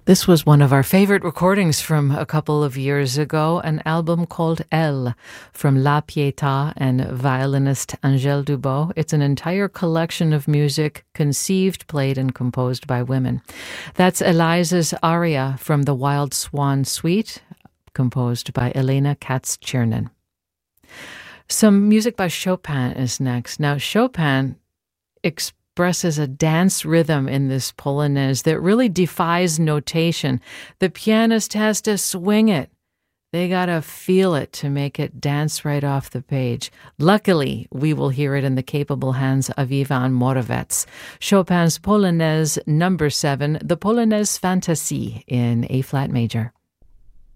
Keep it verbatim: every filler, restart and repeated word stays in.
This was one of our favorite recordings from a couple of years ago, an album called Elle from La Pietà and violinist Angèle Dubos. It's an entire collection of music conceived, played, and composed by women. That's Eliza's aria from the Wild Swan Suite, composed by Elena Katz-Chernin. Some music by Chopin is next. Now, Chopin expresses expresses a dance rhythm in this Polonaise that really defies notation. The pianist has to swing it. They gotta feel it to make it dance right off the page. Luckily, we will hear it in the capable hands of Ivan Moravec. Chopin's Polonaise number seven, the Polonaise Fantasie in A-flat major.